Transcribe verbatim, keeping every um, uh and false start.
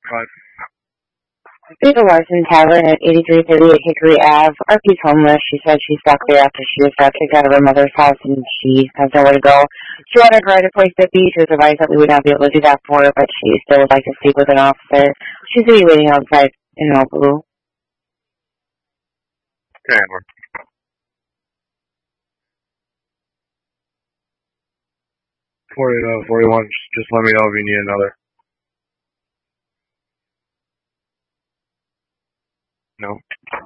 But There's a Larson Tavern at eighty-three thirty-eight Hickory Ave. Arpie's homeless. She said she's stuck there after she was got kicked out of her mother's house and she has nowhere to go. She wanted to ride a place at beach. She was advised that we would not be able to do that for her, but she still would like to speak with an officer. She's going to be waiting outside in Oahu. Chandler. Forty uh, forty-one. Just let me know if you need another. No.